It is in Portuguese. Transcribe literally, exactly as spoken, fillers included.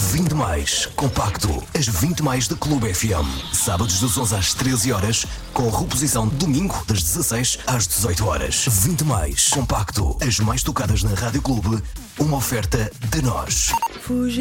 vinte mais compacto. As vinte mais da Clube F M. Sábados das onze às treze horas, com reposição domingo das dezasseis às dezoito horas. vinte mais compacto. As mais tocadas na Rádio Clube. Uma oferta de nós. Fugir